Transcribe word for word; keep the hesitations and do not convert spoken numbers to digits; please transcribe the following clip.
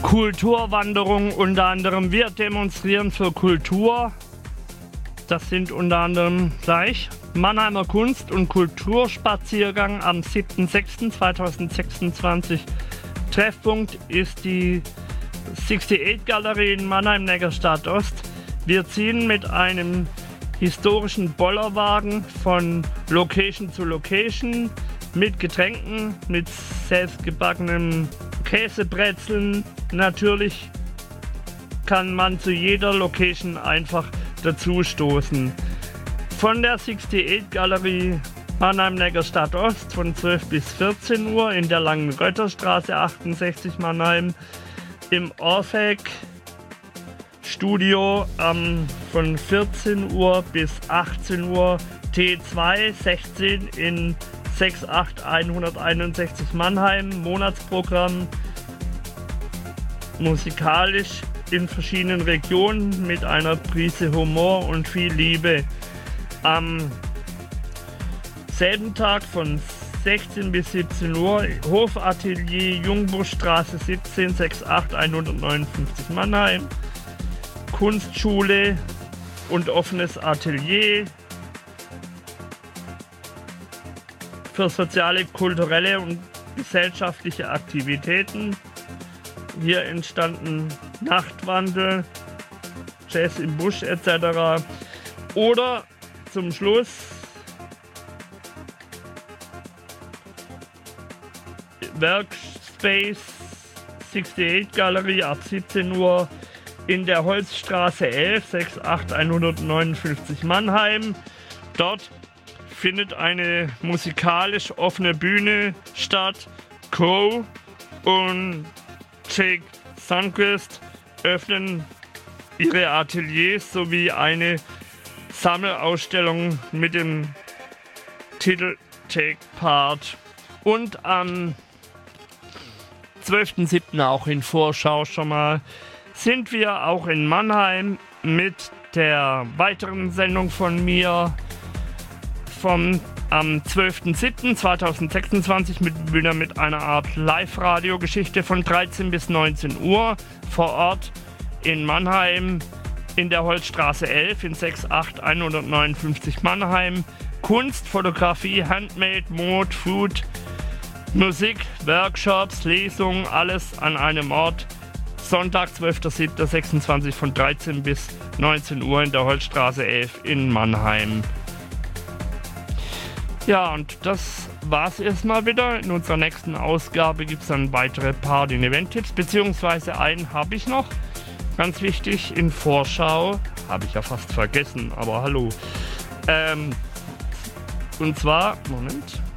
Kulturwanderung, unter anderem wir demonstrieren für Kultur. Das sind unter anderem gleich Mannheimer Kunst- und Kulturspaziergang am siebten sechsten zweitausendsechsundzwanzig. Treffpunkt ist die achtundachtzig Galerie in Mannheim-Neckarstadt Ost. Wir ziehen mit einem historischen Bollerwagen von Location zu Location mit Getränken, mit selbstgebackenem Käsebrezeln. Natürlich kann man zu jeder Location einfach dazu stoßen. Von der achtundachtzig Galerie Mannheim-Neckarstadt Ost von zwölf bis vierzehn Uhr in der Langen Rötterstraße achtundsechzig Mannheim. Im Orphec Studio ähm, von vierzehn Uhr bis achtzehn Uhr T zwei sechzehn in sechs acht hunderteinundsechzig Mannheim. Monatsprogramm musikalisch in verschiedenen Regionen mit einer Prise Humor und viel Liebe. Am selben Tag von sechzehn bis siebzehn Uhr Hofatelier Jungbuschstraße siebzehn sechs acht hundertneunundfünfzig Mannheim. Kunstschule und offenes Atelier für soziale, kulturelle und gesellschaftliche Aktivitäten. Hier entstanden Nachtwandel, Jazz im Busch et cetera. Oder zum Schluss Workspace achtundachtzig Galerie ab siebzehn Uhr in der Holzstraße elf sechs acht hundertneunundfünfzig Mannheim. Dort findet eine musikalisch offene Bühne statt. Co und Jake Sundquist öffnen ihre Ateliers sowie eine Sammelausstellung mit dem Titel Take Part. Und am zwölften siebten auch in Vorschau schon mal sind wir auch in Mannheim mit der weiteren Sendung von mir vom am zwölften siebten zweitausendsechsundzwanzig mit wieder mit einer Art Live-Radio-Geschichte von dreizehn bis neunzehn Uhr vor Ort in Mannheim in der Holzstraße elf in sechs acht hundertneunundfünfzig Mannheim. Kunst, Fotografie, Handmade, Mode, Food, Musik, Workshops, Lesungen, alles an einem Ort. Sonntag, zwölfter siebter sechsundzwanzig von dreizehn bis neunzehn Uhr in der Holzstraße elf in Mannheim. Ja, und das war's erstmal wieder. In unserer nächsten Ausgabe gibt es dann weitere Party- und Event-Tipps, beziehungsweise einen habe ich noch. Ganz wichtig, in Vorschau, habe ich ja fast vergessen, aber hallo. Ähm, und zwar, Moment.